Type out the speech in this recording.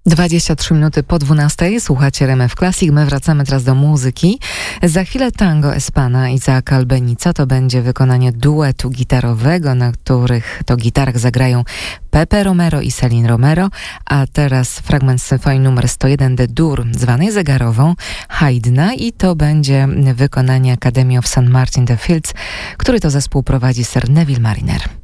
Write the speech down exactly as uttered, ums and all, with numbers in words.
dwadzieścia trzy minuty po dwunastej. Słuchacie R M F Classic. My wracamy teraz do muzyki. Za chwilę tango Espana Isaaca Albenica. To będzie wykonanie duetu gitarowego, na których to gitarach zagrają Pepe Romero i Celine Romero. A teraz fragment symfonii numer sto jeden de Dur, zwanej zegarową, Haydna, i to będzie wykonanie Academy of Saint Martin de Fields, który to zespół prowadzi Sir Neville Mariner.